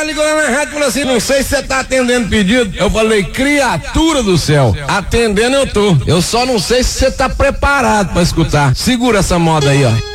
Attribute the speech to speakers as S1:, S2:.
S1: cara ligou lá na rádio e falou assim, não sei se você tá atendendo pedido. Eu falei, criatura do céu, atendendo eu tô. Eu só não sei se você tá preparado pra escutar. Segura essa moda aí, ó.